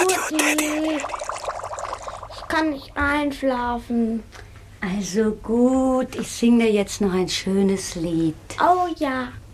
Radio Teddy. Ich kann nicht einschlafen. Also gut, ich singe dir jetzt noch ein schönes Lied. Oh ja.